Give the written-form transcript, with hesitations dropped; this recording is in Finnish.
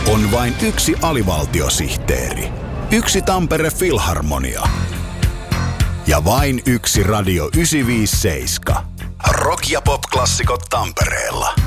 On vain yksi alivaltiosihteeri, yksi Tampere Filharmonia ja vain yksi Radio 957. Rock- ja pop-klassikot Tampereella.